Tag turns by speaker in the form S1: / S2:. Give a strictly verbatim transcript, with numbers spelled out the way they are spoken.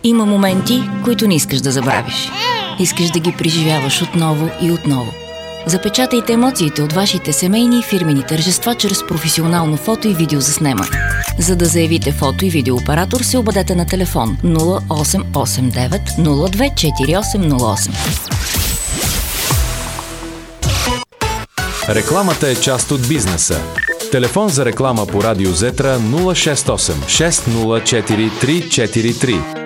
S1: Има моменти, които не искаш да забравиш. Искаш да ги преживяваш отново и отново. Запечатайте емоциите от вашите семейни и фирмени тържества чрез професионално фото и видео заснемане. За да заявите фото и видеооператор, се обадете на телефон нула осем осем девет нула две четири осем нула осем.
S2: Рекламата е част от бизнеса. Телефон за реклама по Радио Зетра нула шест осем шест нула четири три четири три.